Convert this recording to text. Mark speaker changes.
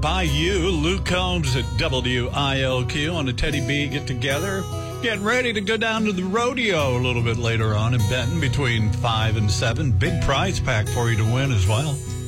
Speaker 1: By you, Luke Combs at WILQ on the Teddy B get together. Getting ready to go down to the rodeo a little bit later on in Benton between 5 and 7. Big prize pack for you to win as well.